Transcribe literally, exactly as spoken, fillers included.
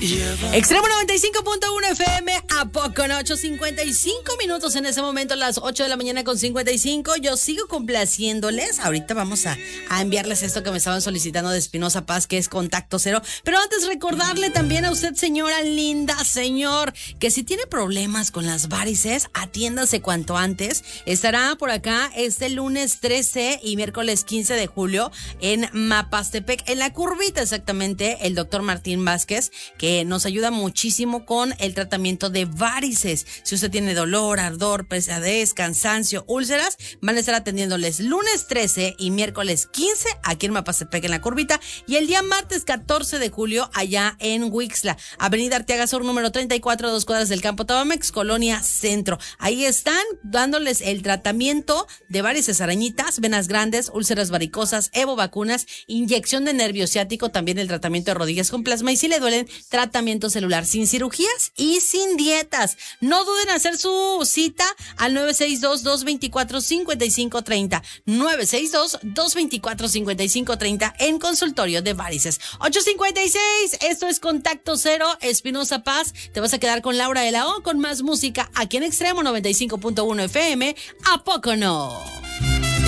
Extremo noventa y cinco punto uno F M, ¿a poco no? ocho cincuenta y cinco minutos en ese momento, las ocho de la mañana con cincuenta y cinco. Yo sigo complaciéndoles. Ahorita vamos a, a enviarles esto que me estaban solicitando de Espinosa Paz, que es Contacto Cero. Pero antes recordarle también a usted, señora linda, señor, que si tiene problemas con las varices, atiéndase cuanto antes. Estará por acá este lunes trece y miércoles quince de julio en Mapastepec, en la curvita exactamente, el doctor Martín Vázquez, que nos ayuda muchísimo con el tratamiento de varices. Si usted tiene dolor, ardor, pesadez, cansancio, úlceras, van a estar atendiéndoles lunes trece y miércoles quince aquí en Mapastepec, en la curvita, y el día martes catorce de julio allá en Huixla, Avenida Arteaga Sur número treinta y cuatro, dos cuadras del Campo Tabamex, Colonia Centro. Ahí están dándoles el tratamiento de varices, arañitas, venas grandes, úlceras varicosas, evo vacunas, inyección de nervio ciático, también el tratamiento de rodillas con plasma, y si le duelen, tratamiento celular, sin cirugías y sin dietas. No duden en hacer su cita al nueve seis dos, dos dos cuatro, cinco cinco tres cero, nueve seis dos, dos dos cuatro, cinco cinco tres cero en consultorio de varices. ocho cincuenta y seis, esto es Contacto Cero, Espinosa Paz. Te vas a quedar con Laura de la O con más música aquí en Extremo noventa y cinco punto uno F M. ¿A poco no?